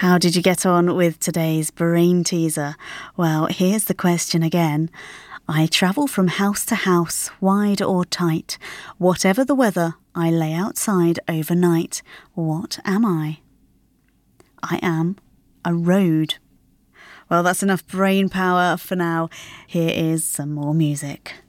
How did you get on with today's brain teaser? Well, here's the question again. I travel from house to house, wide or tight. Whatever the weather, I lay outside overnight. What am I? I am a road. Well, that's enough brain power for now. Here is some more music.